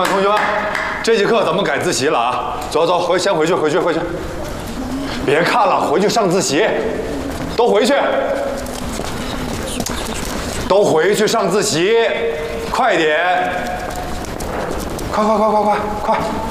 同学们，这节课咱们改自习了啊！走走，先回去。别看了，回去上自习，都回去上自习，快点！快！